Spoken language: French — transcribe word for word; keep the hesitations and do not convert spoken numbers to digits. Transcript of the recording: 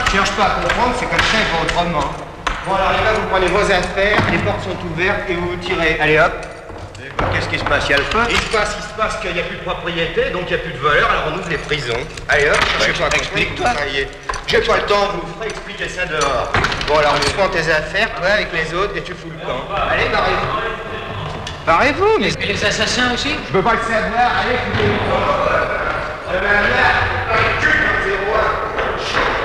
Cherche pas à comprendre, c'est comme ça et pas autrement. Bon, alors les gars, vous prenez vos affaires, les portes sont ouvertes et vous vous tirez. Allez hop. Qu'est-ce qui se passe? Il y a le feu? Il se passe, il se passe qu'il n'y a plus de propriété, donc il n'y a plus de voleur, alors on ouvre les prisons. Allez hop, je sais pas, explique-toi. J'ai pas le temps, vous ferez expliquer ça dehors. Bon, alors tu prends tes affaires, toi, avec les autres, et tu fous le camp. Allez, barrez-vous. Barrez-vous, mais... Et les assassins aussi? Je peux pas le savoir, allez, foutez le camp.